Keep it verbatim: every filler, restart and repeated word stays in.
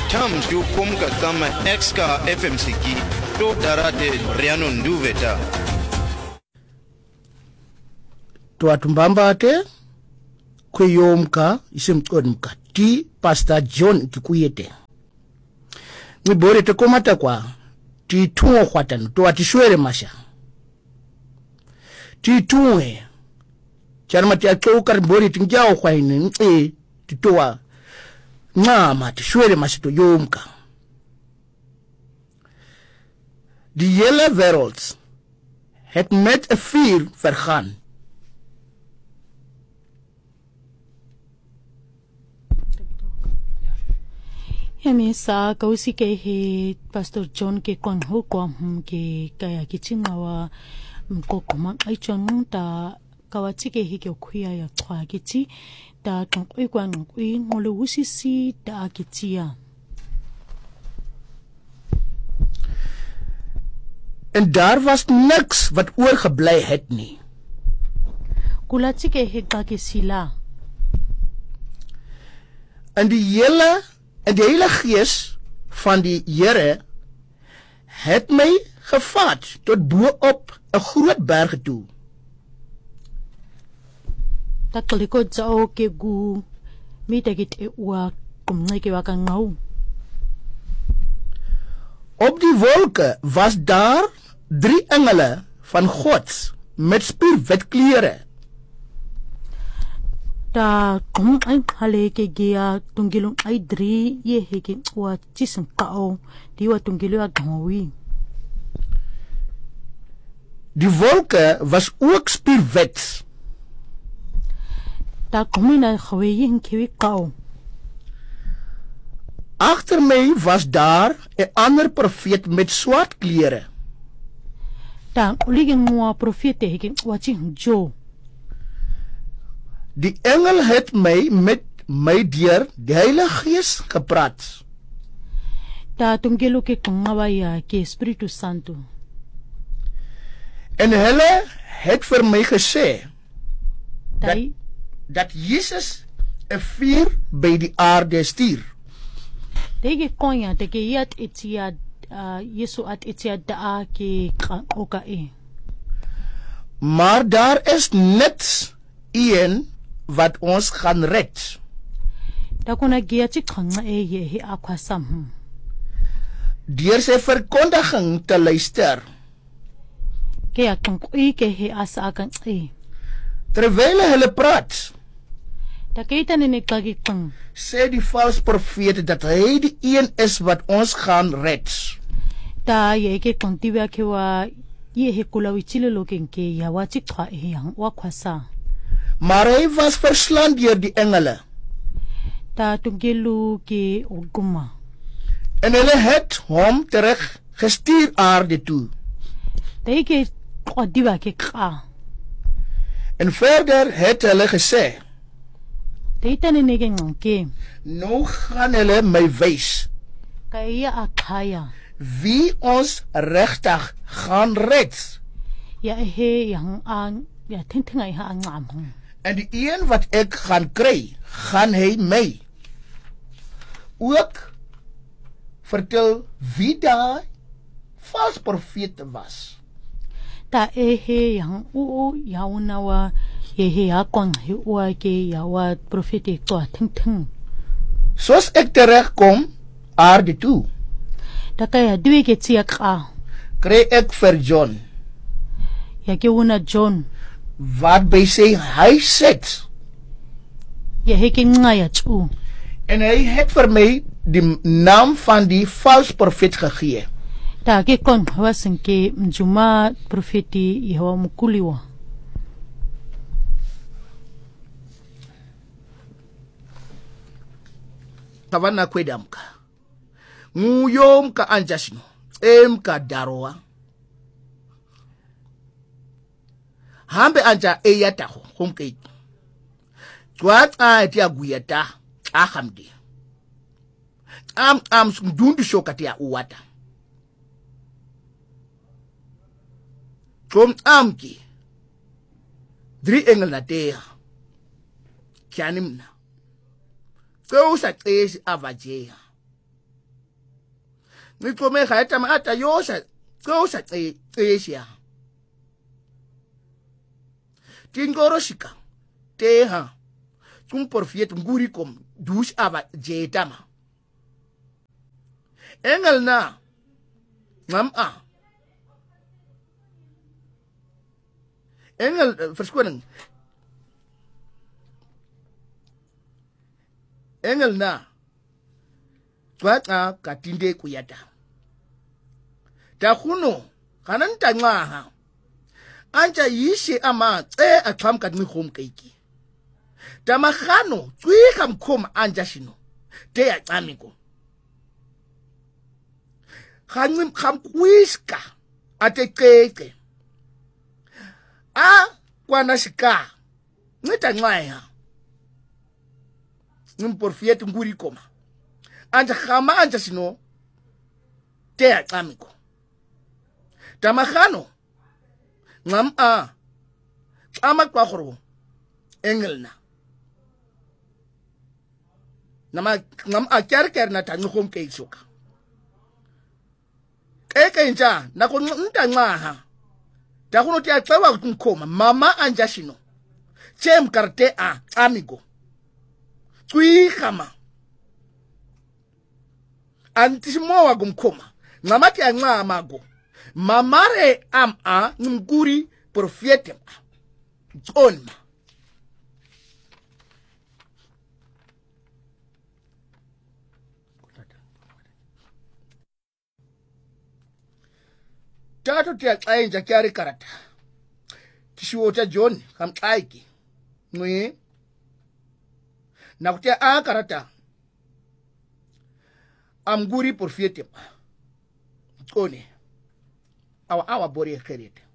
Tam ju kom ka kama exka F M C ki to darate riano nduveta. To atumbambate kweyomka isemqonimka ti Pastor John Kikuyete. Ngibore te komata kwa ti tuo kwatano to atishwere masha. Ti tuwe charma ti akokar bori tinjao kwa ine e titoa ngama tishwere masha to yomka. The yellow werelds had met a fear vergaan. Yami sa kausi ke he Pastor John ke kon ho kwa hum ke kaya kichinga wa mkokoma ai chon ta kawati ke he ke khuya ya chwa kichi ta tongoi kwa ngoi ngolo usisi ta kitia. En daar was niks wat oorgebly het nie. Kulati ke he ka ke sila. En die hele En die hele gees van die Here het my gevat tot bo op 'n groot berg toe. Takliko tsao ke gu mitegit e wa kumneke wa kangau. Op die wolke was daar drie engele van God met spierwit klere. Ta kum ai hale ke gia tungilung ai dri ye heke wa chisum kao di wa tungilu agawi. Die wolke was ook spierwit. Ta kumina gawe yin kiwi kao. Agter my was daar 'n ander profeet met swart klere. Ta uligin wa profete heke wa chin jo. Die engel het my met my deur die Heilige Gees gepraat. Ta tungelo ke kungawa ya ke Espiritu Santo. En hulle het vir my gesê dat, Tai dat Jesus 'n vuur by die aarde stuur. Dege konya teke yat etia Yesu at etia da ke oka e. Maar daar is net een wat ons gaan red. Takuna gia chikanga e ye he akwasam. Deur sy verkondiging te luister. Ke akangui ke he asakan e. Terwyl hulle praat, Takeita nene kagikang. sê die valse profeet dat hy die een is wat ons gaan red. Ta ye ke kontiwa ke wa ye he kulawichile loken ke ya wa chikwa e yang wakwasa. Maar hy was verslaan deur die engele. Ta tungelu ke oguma. En hulle het hom terug gestuur aarde toe. Teke kwadiwa ke ka. En verder het hulle gesê, Teita nene ke ngke. nou gaan hulle my wys Kaya akaya. wie ons regtig gaan red. Ya he yang ang ya tentenga ha angam. En die een wat ek gaan kry, gaan hy my ook vertel wie daai valse profete was. Ta ehe yang u ya unawa ehe akon he wa ke ya wa profete to tenteng. Soos ek terugkom aarde toe, Ta kaya dwe ke tia ka. kry ek vir John Ya ke una John. wat by sy huis sit. Ya he ke ngaya chu. En hy het vir my die naam van die valse profeet gegee. Ta ke kon wasen ke mjuma profeti yewa mukuliwa. Kavana kwedamka. Nguyom ka anjasino. Em ka daroa. Hambe anja eyataho homke. Twat a tia guyata ahamdi. Am am dundu shokatia uwata. Kom amki. Drie engel na tea. Kyanimna. Kousa tesi avajea. ngicome gaeta ma ata yosha Kosa e esia. Tingoroshika. Teha. Tum porfiet ngurikom dush aba jetama. Engel na. Ngam a. Engel verskoning. Engel na. Twaka katinde kuyata. Takuno, kanan tangaha. Anja yishi ama e atlam kadmi home keiki. Tamakano, tui kam kom anja shino. Te atamigo. Kanim kam kwiska. Ate keke. A kwanashika. Nita ngaya. Nimporfiet nguri koma. Anja kama anja shino. Te atamigo. Tamakano ngam a ama kwakro engelna nama ngam a kerker na tanyo home ke isoka keke nja na ko nta ngaha ta kuno ti atsawa kunkoma mama anjashino chem karte a amigo tui kama antimo wa gumkoma ngama ti anga mago Mamare am a nguri profetem on Tato tia kainja kiari karata Kishuota John kam kaiki Nwe Nakutia a karata Am nguri profetem One Awa awa bori kredit.